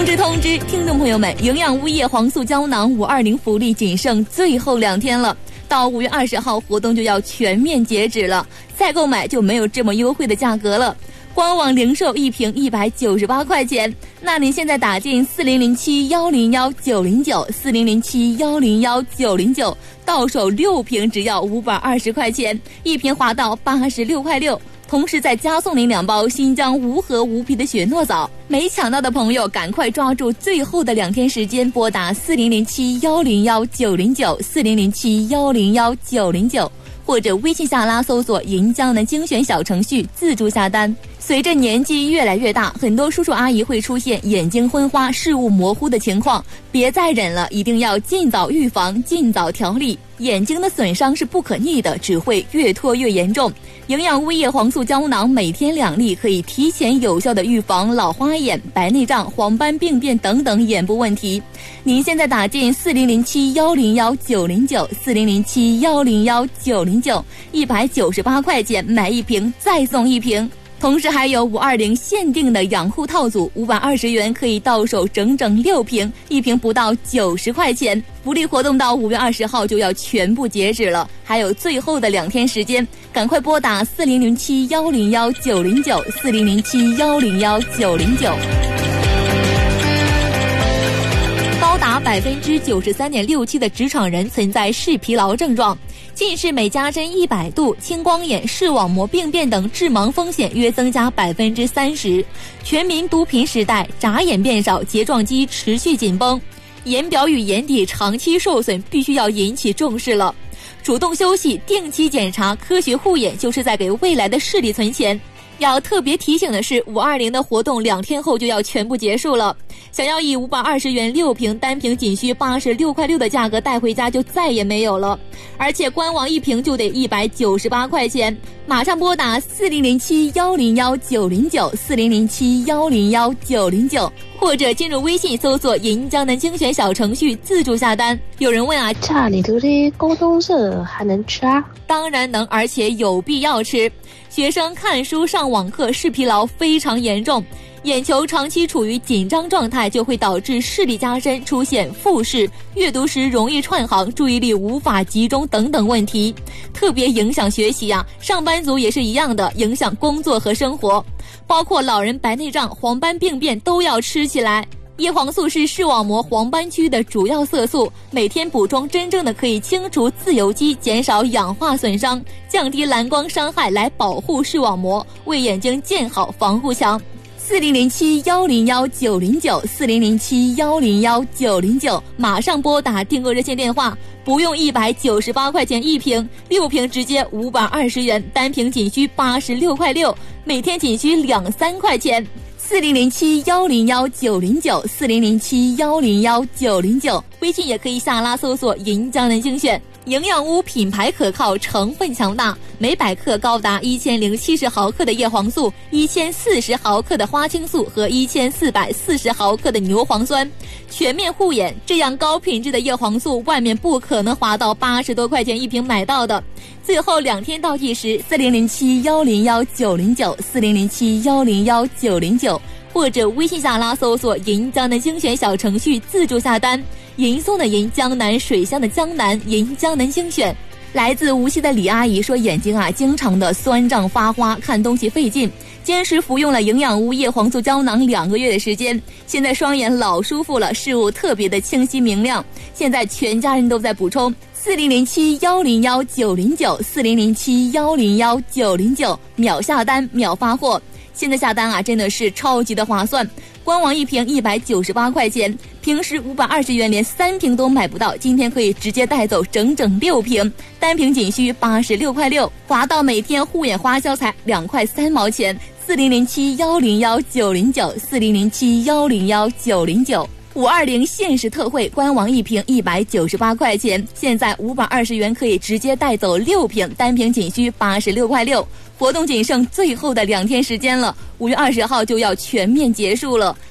通知，听众朋友们，营养物叶黄素胶囊520福利仅剩最后2天了，到5月20号活动就要全面截止了，再购买就没有这么优惠的价格了。官网零售一瓶198块钱，那您现在打进400710194007101909，到手6瓶只要520块钱，一瓶划到86块6。同时再加送您2包新疆无核无皮的雪诺藻。没抢到的朋友赶快抓住最后的2天时间，拨打40071019094007101909，或者微信下拉搜索银江南精选小程序自助下单。随着年纪越来越大，很多叔叔阿姨会出现眼睛昏花、视物模糊的情况，别再忍了，一定要尽早预防，尽早调理。眼睛的损伤是不可逆的，只会越拖越严重。营养物叶黄素胶囊每天2粒，可以提前有效的预防老花眼、白内障、黄斑病变等等眼部问题。您现在打进4007101940071019，198块钱买1瓶再送1瓶。同时还有520限定的养护套组，520元可以到手整整6瓶，一瓶不到90块钱。福利活动到5月20号就要全部截止了，还有最后的2天时间，赶快拨打40071019094007101909。高达93.67%的职场人存在视疲劳症状，近视每加深100度，青光眼、视网膜病变等致盲风险约增加30%。全民毒品时代，眨眼变少，睫状肌持续紧绷，眼表与眼底长期受损，必须要引起重视了。主动休息，定期检查，科学护眼，就是在给未来的视力存钱。要特别提醒的是，520的活动2天后就要全部结束了。想要以520元6瓶，单瓶仅需86块6的价格带回家就再也没有了，而且官网1瓶就得198块钱。马上拨打400710194007101909，或者进入微信搜索银江南精选小程序自助下单。有人问啊， 家里头的高冬色还能吃啊？ 当然能，而且有必要吃。学生看书上网课视疲劳非常严重，眼球长期处于紧张状态，就会导致视力加深，出现复视，阅读时容易串行，注意力无法集中等等问题，特别影响学习啊。上班族也是一样的，影响工作和生活，包括老人白内障、黄斑病变都要吃起来。叶黄素是视网膜黄斑区的主要色素，每天补充真正的可以清除自由基，减少氧化损伤，降低蓝光伤害，来保护视网膜，为眼睛建好防护墙。400710194007101909，马上拨打订购热线电话，不用198块钱1瓶，6瓶直接520元，单瓶仅需86块6，每天仅需2-3块钱。400710194007101909，微信也可以下拉搜索银江南精选。营养屋品牌可靠，成分强大，每百克高达1070毫克的叶黄素，1040毫克的花青素和1440毫克的牛磺酸，全面护眼。这样高品质的叶黄素，外面不可能划到80多块钱1瓶买到的。最后2天倒计时，40071019094007101909，或者微信下拉搜索银江南精选小程序自助下单。银松的银，江南水乡的江南，银江南精选。来自无锡的李阿姨说，眼睛经常的酸胀发花，看东西费劲，坚持服用了营养物叶黄素胶囊2个月的时间，现在双眼老舒服了，视物特别的清晰明亮，现在全家人都在补充。40071019094007101909，秒下单秒发货。现在下单真的是超级的划算，官网1瓶198块钱，平时520元连3瓶都买不到，今天可以直接带走整整6瓶，单瓶仅需86块6，划到每天护眼花销才2块3毛钱。400710194007101909，520限时特惠，官网1瓶198块钱，现在520元可以直接带走6瓶，单瓶仅需86块6。活动仅剩最后的2天时间了，5月20号就要全面结束了。